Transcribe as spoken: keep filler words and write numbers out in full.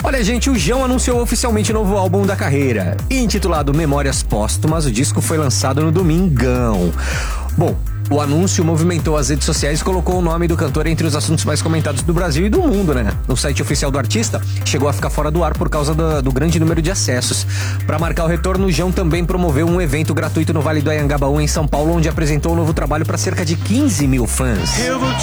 Olha, gente, o João anunciou oficialmente o novo álbum da carreira. Intitulado Memórias Póstumas, o disco foi lançado no domingão. Bom, o anúncio movimentou as redes sociais e colocou o nome do cantor entre os assuntos mais comentados do Brasil e do mundo, né? No site oficial do artista, chegou a ficar fora do ar por causa do, do grande número de acessos. Para marcar o retorno, o João também promoveu um evento gratuito no Vale do Anhangabaú, em São Paulo, onde apresentou o novo trabalho para cerca de quinze mil fãs.